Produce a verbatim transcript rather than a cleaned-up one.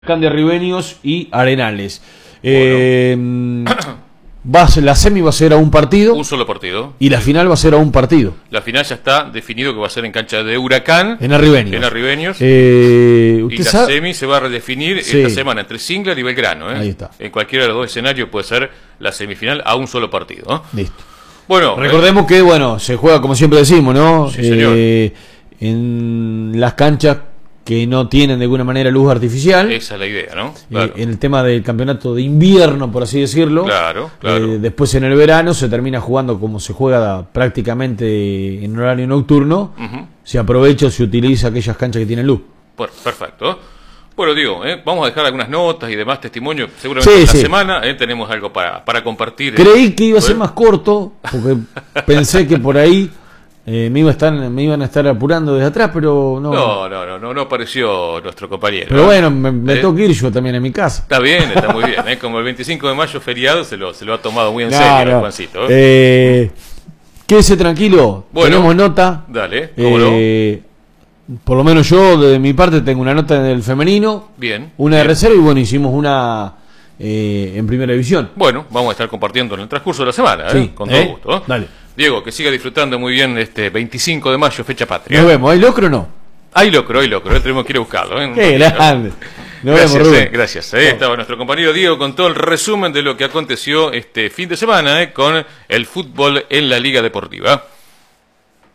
de Ribeños y Arenales. Eh, va a ser, la semi va a ser a un partido. Un solo partido. Y la final va a ser a un partido. La final ya está definido que va a ser en cancha de Huracán. En Arribeños. En Arribeños. Eh, y la sabe? semi se va a redefinir sí. esta semana entre Singler y Belgrano. ¿eh? Ahí está. En cualquiera de los dos escenarios puede ser la semifinal a un solo partido. ¿no? Listo. Bueno, recordemos eh, que bueno se juega como siempre decimos, ¿no? Sí, señor. Eh, en las canchas que no tienen de alguna manera luz artificial. Esa es la idea, ¿no? Claro. Eh, en el tema del campeonato de invierno, por así decirlo. Claro, claro. Eh, después en el verano se termina jugando como se juega prácticamente en horario nocturno. Uh-huh. Se aprovecha o se utiliza aquellas canchas que tienen luz. Bueno, perfecto. Bueno, digo, ¿eh? vamos a dejar algunas notas y demás testimonios. Seguramente sí, esta sí. semana ¿eh? tenemos algo para, para compartir. Creí ¿eh? que iba a ser más corto, porque pensé que por ahí eh, me, iba a estar, me iban a estar apurando desde atrás, pero no. No, no, no, no, no apareció nuestro compañero. Pero ¿eh? bueno, me, me ¿Eh? tengo que ir yo también en mi casa. Está bien, está muy bien. ¿eh? Como el veinticinco de mayo feriado se lo, se lo ha tomado muy en claro. serio, Juancito. ¿eh? Eh, quédese tranquilo, bueno, tenemos nota. Dale, ¿cómo eh, no? Por lo menos yo, de mi parte, tengo una nota del femenino. Bien. Una bien. de reserva y bueno, hicimos una eh, en primera división. Bueno, vamos a estar compartiendo en el transcurso de la semana, ¿eh? Sí, con todo ¿eh? gusto. ¿eh? Dale. Diego, que siga disfrutando muy bien este veinticinco de mayo, fecha patria. Nos vemos, ¿hay locro o no? Hay locro, hay locro, ¿eh? tenemos que ir a buscarlo. ¿eh? Qué grande. Nos gracias, vemos, Rubén. Eh, gracias. Ahí estaba nuestro compañero Diego con todo el resumen de lo que aconteció este fin de semana ¿eh? con el fútbol en la Liga Deportiva.